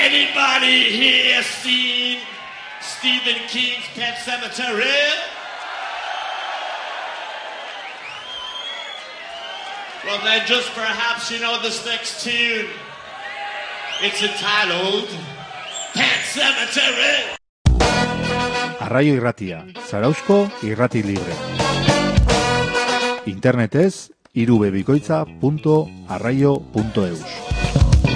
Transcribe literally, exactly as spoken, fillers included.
Anybody here seen Stephen King's Pet Sematary? Well then, just perhaps you know this next tune. It's entitled Pet Sematary. Arraio irratia, Zarauzko irrati libre. Internetez, irubebikoitza punto arraio punto eus.